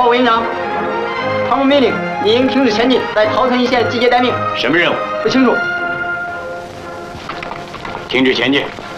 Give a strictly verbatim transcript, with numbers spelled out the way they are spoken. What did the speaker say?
委员长，唐某命令你应停止前进，在桃城一线集结待命。 什么任务？ 不清楚。 停止前进。